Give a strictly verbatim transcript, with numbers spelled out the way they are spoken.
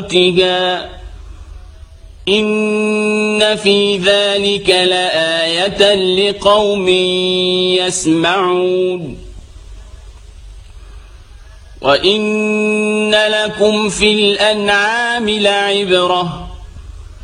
إن في ذلك لآية لقوم يسمعون وإن لكم في الأنعام لعبرة